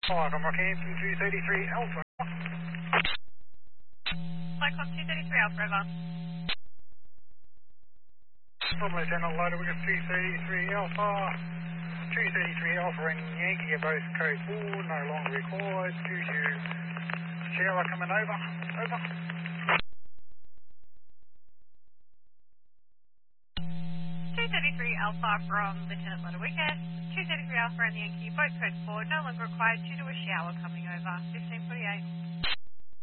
I'm rocking from 233 Alpha. Cyclone 233 Alpha, over. From Lieutenant Loader, we got 233 Alpha. 233 Alpha and Yankee are both code 4, no longer required. 22 Sierra coming over. Over. 233 Alpha from Lieutenant Loader Weekend. 233 Alpha and Yankee, both code 4, no longer required due to a shower coming over. 1548.